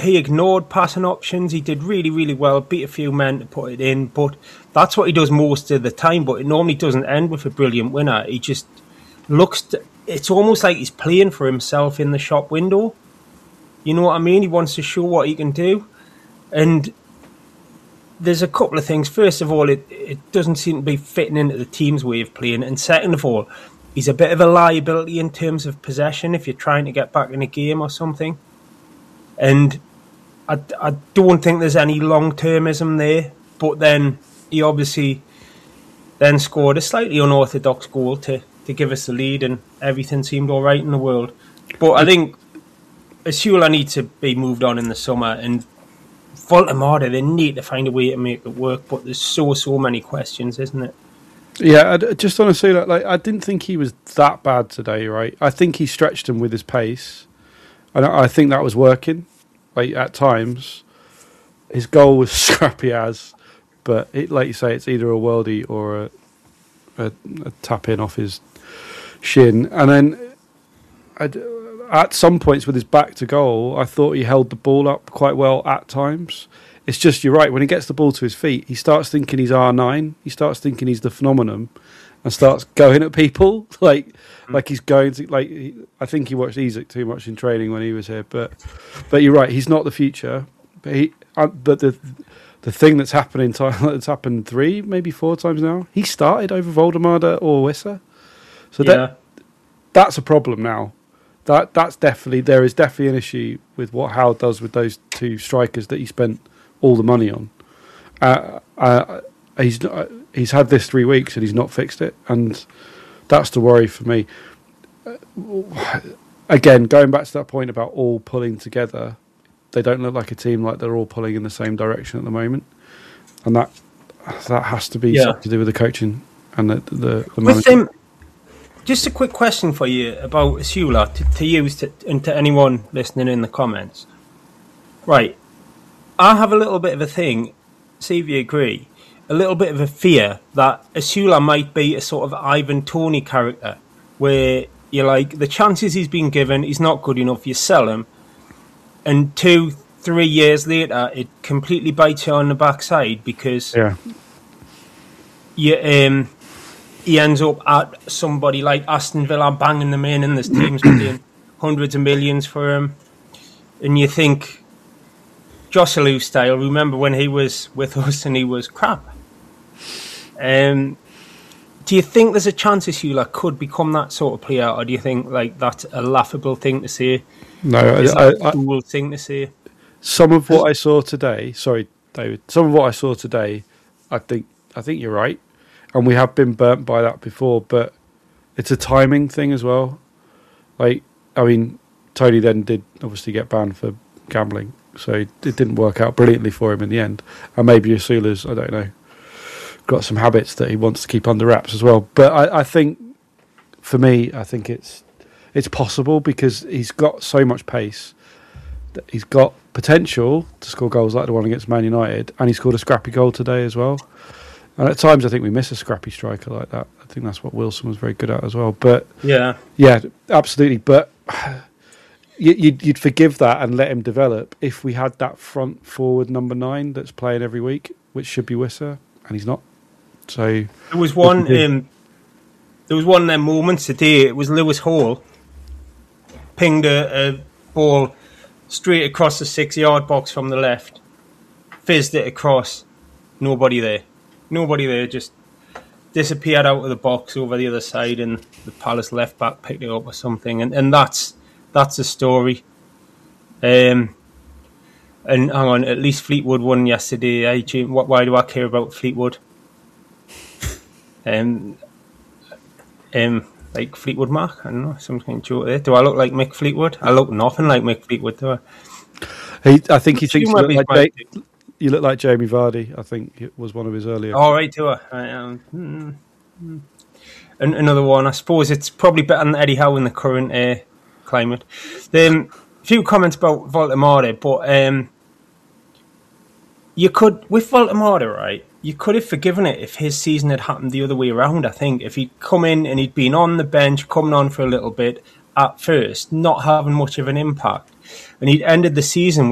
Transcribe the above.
he ignored passing options. He did really, really well, beat a few men to put it in, but that's what he does most of the time, but it normally doesn't end with a brilliant winner. He just it's almost like he's playing for himself in the shop window. You know what I mean? He wants to show what he can do. And there's a couple of things. First of all, it doesn't seem to be fitting into the team's way of playing. And second of all, he's a bit of a liability in terms of possession if you're trying to get back in a game or something. And I don't think there's any long-termism there. But then he obviously then scored a slightly unorthodox goal to give us the lead, and everything seemed all right in the world. But I think Asula needs to be moved on in the summer, and Voltemade, they need to find a way to make it work, but there's so many questions, isn't it? Yeah, just on Asula, like, I didn't think he was that bad today, right? I think he stretched him with his pace, and I think that was working. Like, at times, his goal was scrappy as, but like you say, it's either a worldie or a tap in off his shin. And then at some points with his back to goal, I thought he held the ball up quite well at times. It's just, you're right, when he gets the ball to his feet, he starts thinking he's R9, he starts thinking he's the phenomenon, and starts going at people like he's going to, like, I think he watched Isak too much in training when he was here, but you're right, he's not the future. But the thing that's happening, that's happened 3, maybe 4 times now, he started over Voltemade or Wissa. So yeah. That's a problem now. That's definitely, there is definitely an issue with what Howe does with those 2 strikers that he spent all the money on. He's had this 3 weeks and he's not fixed it, and that's the worry for me. Again, going back to that point about all pulling together, they don't look like a team like they're all pulling in the same direction at the moment, and that has to be something to do with the coaching and the management. Just a quick question for you about Asula to use and to anyone listening in the comments. Right, I have a little bit of a thing, see if you agree, a little bit of a fear that Asula might be a sort of Ivan Toney character, where you're like, the chances he's been given, he's not good enough, you sell him, and 2-3 years later, it completely bites you on the backside because he ends up at somebody like Aston Villa banging them in, and there's teams paying hundreds of millions for him. And you think, Joselu style, remember when he was with us and he was crap? Do you think there's a chance Asula could become that sort of player, or do you think like that's a laughable thing to say? No, a cool thing to say? Some of what I saw today, sorry, David, some of what I saw today, I think you're right. And we have been burnt by that before, but it's a timing thing as well. Like, I mean, Tony then did obviously get banned for gambling, so it didn't work out brilliantly for him in the end. And maybe Asula's, I don't know, got some habits that he wants to keep under wraps as well. But I think, for me, I think it's possible because he's got so much pace, that he's got potential to score goals like the one against Man United, and he scored a scrappy goal today as well. And at times, I think we miss a scrappy striker like that. I think that's what Wilson was very good at as well. But yeah, absolutely. But you'd forgive that and let him develop if we had that front forward number 9 that's playing every week, which should be Wissa, and he's not. So there was one. There was one of them moments today. It was Lewis Hall pinged a ball straight across the 6-yard box from the left, fizzed it across. Nobody there, just disappeared out of the box over the other side, and the Palace left back picked it up or something, and that's the story. And hang on, at least Fleetwood won yesterday. Why do I care about Fleetwood? Like Fleetwood Mac, I don't know, some kind of joke there. Do I look like Mick Fleetwood? I look nothing like Mick Fleetwood, do I? I think he thinks you look like Jamie Vardy. I think it was one of his earlier. All right, do I? Another one. I suppose it's probably better than Eddie Howe in the current climate. A few comments about Voltemade, but you could, with Voltemade, right? You could have forgiven it if his season had happened the other way around, I think. If he'd come in and he'd been on the bench, coming on for a little bit at first, not having much of an impact, and he'd ended the season